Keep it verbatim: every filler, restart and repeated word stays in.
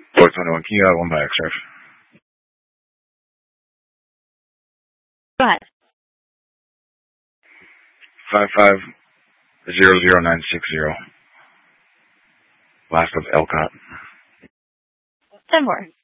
four twenty-one, can you add one by X-Ray? Go ahead. Five five zero zero nine six zero. Last of Elcott. Ten more.